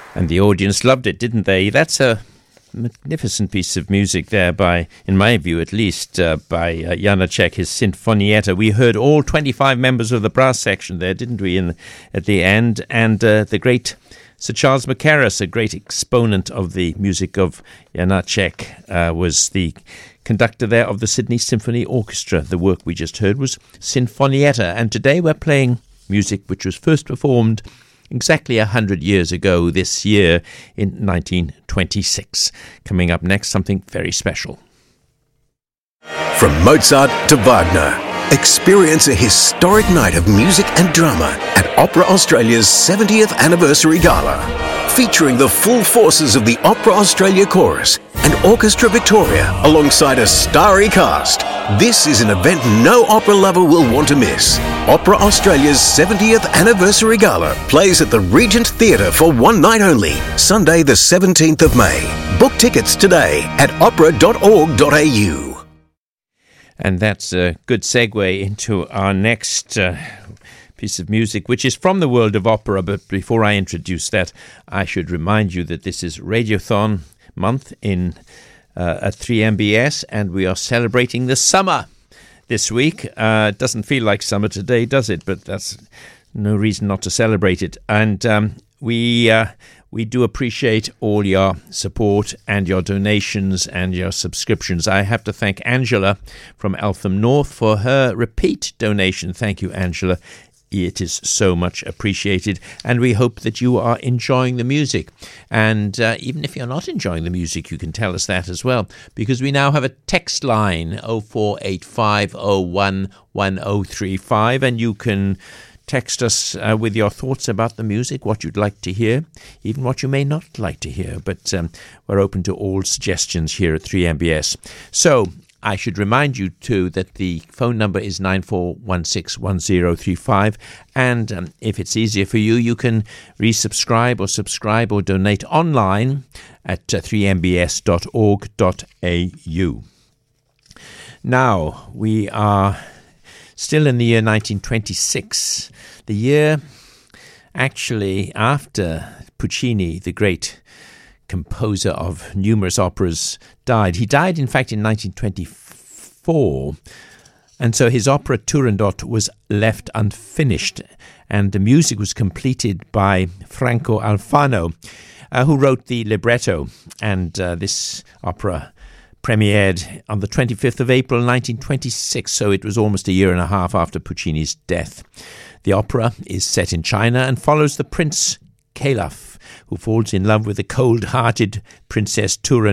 And the audience loved it, didn't they? That's a magnificent piece of music there by, in my view at least, by Janacek, his Sinfonietta. We heard all 25 members of the brass section there, didn't we, at the end? And the great Sir Charles Mackerras, a great exponent of the music of Janacek, was the conductor there of the Sydney Symphony Orchestra. The work we just heard was Sinfonietta. And today we're playing music which was first performed exactly 100 years ago this year in 1926. Coming up next, something very special. From Mozart to Wagner, experience a historic night of music and drama at Opera Australia's 70th Anniversary Gala, featuring the full forces of the Opera Australia Chorus and Orchestra Victoria alongside a starry cast. This is an event no opera lover will want to miss. Opera Australia's 70th Anniversary Gala plays at the Regent Theatre for one night only, Sunday the 17th of May. Book tickets today at opera.org.au. And that's a good segue into our next piece of music, which is from the world of opera. But before I introduce that, I should remind you that this is Radiothon month at 3MBS, and we are celebrating the summer this week. It doesn't feel like summer today, does it? But that's no reason not to celebrate it. And we do appreciate all your support and your donations and your subscriptions. I have to thank Angela from Eltham North for her repeat donation. Thank you, Angela. It is so much appreciated, and we hope that you are enjoying the music. And even if you're not enjoying the music, you can tell us that as well, because we now have a text line, 0485011035, and you can text us with your thoughts about the music, what you'd like to hear, even what you may not like to hear. But we're open to all suggestions here at 3MBS. So I should remind you, too, that the phone number is 94161035. And if it's easier for you, you can resubscribe or subscribe or donate online at 3mbs.org.au. Now, we are still in the year 1926, the year actually after Puccini, the great composer of numerous operas, died. He died, in fact, in 1924, and so his opera Turandot was left unfinished, and the music was completed by Franco Alfano, who wrote the libretto, and this opera premiered on the 25th of April 1926, so it was almost a year and a half after Puccini's death. The opera is set in China and follows the Prince Calaf, who falls in love with the cold-hearted Princess Turandot.